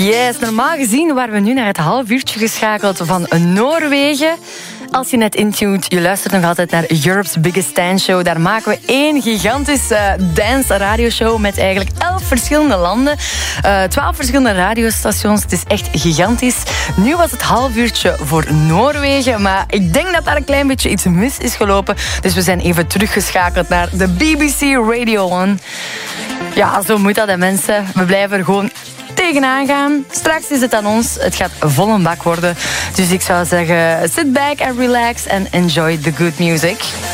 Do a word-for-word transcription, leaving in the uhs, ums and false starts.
Yes, normaal gezien waren we nu naar het half uurtje geschakeld van Noorwegen. Als je net intuned, je luistert nog altijd naar Europe's Biggest Dance Show. Daar maken we één gigantische dance radioshow met eigenlijk elf verschillende landen. Uh, twaalf verschillende radiostations. Het is echt gigantisch. Nu was het half uurtje voor Noorwegen, maar ik denk dat daar een klein beetje iets mis is gelopen. Dus we zijn even teruggeschakeld naar de B B C Radio one. Ja, zo moet dat, hè, mensen. We blijven er gewoon tegenaan gaan. Straks is het aan ons. Het gaat vol een bak worden. Dus ik zou zeggen, sit back and relax and enjoy the good music.